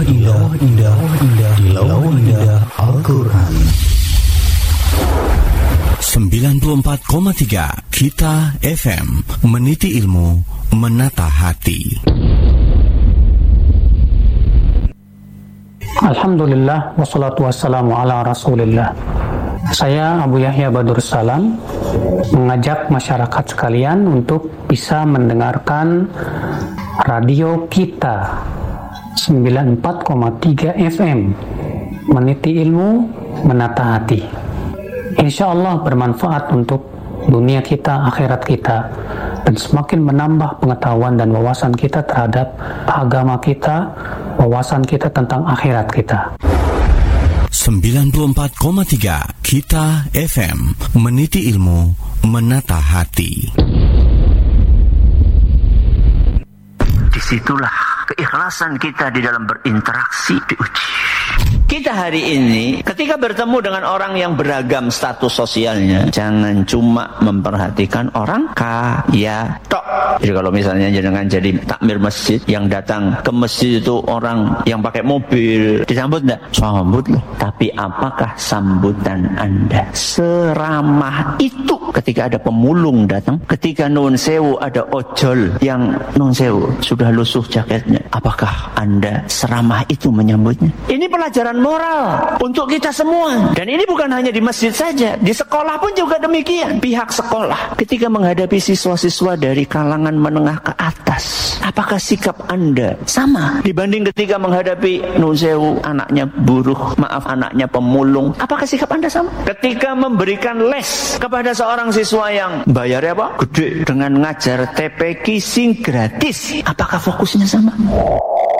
indah di Lawah Indah Al-Quran. 94,3 Kita FM, meniti ilmu, menata hati. Alhamdulillah, wassalatu wassalamu ala rasulillah. Saya Abu Yahya Badur Salam mengajak masyarakat sekalian untuk bisa mendengarkan radio kita 94,3 FM, meniti ilmu, menata hati. Insya Allah bermanfaat untuk dunia kita, akhirat kita, dan semakin menambah pengetahuan dan wawasan kita terhadap agama kita, wawasan kita tentang akhirat kita. 94,3 Kita FM, meniti ilmu, menata hati. Disitulah keikhlasan kita di dalam berinteraksi diuji. Kita hari ini ketika bertemu dengan orang yang beragam status sosialnya, jangan cuma memperhatikan orang kaya tok. Jadi kalau misalnya jangan jadi takmir masjid, yang datang ke masjid itu orang yang pakai mobil, disambut enggak? Sambut loh. Tapi apakah sambutan Anda seramah itu ketika ada pemulung datang? Ketika nun sewu ada ojol yang nun sewu sudah lusuh jaketnya, apakah Anda seramah itu menyambutnya? Ini pelajaran moral untuk kita semua. Dan ini bukan hanya di masjid saja, di sekolah pun juga demikian. Pihak sekolah ketika menghadapi siswa-siswa dari kalangan menengah ke atas, apakah sikap Anda sama dibanding ketika menghadapi nun sewu anaknya buruh, maaf anaknya pemulung? Apakah sikap Anda sama? Ketika memberikan les kepada seorang siswa yang bayarnya apa? Gede, dengan ngajar TPQ sing gratis, apakah fokusnya sama?